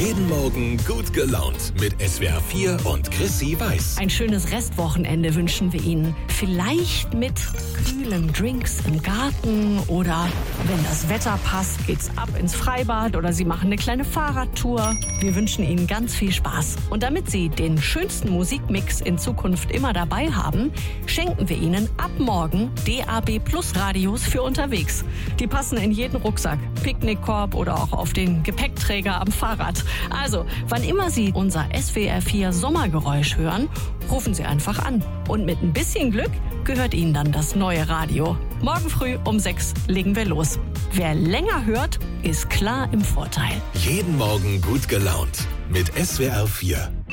Jeden Morgen gut gelaunt mit SWR 4 und Chrissy Weiß. Ein schönes Restwochenende wünschen wir Ihnen. Vielleicht mit kühlen Drinks im Garten oder, wenn das Wetter passt, geht's ab ins Freibad oder Sie machen eine kleine Fahrradtour. Wir wünschen Ihnen ganz viel Spaß. Und damit Sie den schönsten Musikmix in Zukunft immer dabei haben, schenken wir Ihnen ab morgen DAB Plus Radios für unterwegs. Die passen in jeden Rucksack, Picknickkorb oder auch auf den Gepäckträger am Fahrrad. Also, wann immer Sie unser SWR 4 Sommergeräusch hören, rufen Sie einfach an. Und mit ein bisschen Glück gehört Ihnen dann das neue Radio. Morgen früh um 6 legen wir los. Wer länger hört, ist klar im Vorteil. Jeden Morgen gut gelaunt mit SWR 4.